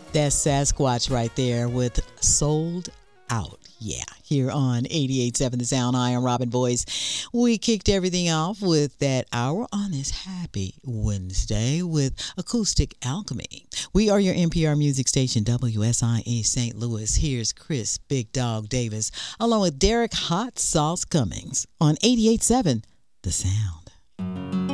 That's Sasquatch right there with Sold Out. Yeah, here on 88.7 The Sound. I am Robin Boyce. We kicked everything off with that hour on this happy Wednesday with Acoustic Alchemy. We are your NPR music station, WSIE St. Louis. Here's Chris Big Dog Davis along with Derek Hot Sauce Cummings on 88.7 The Sound.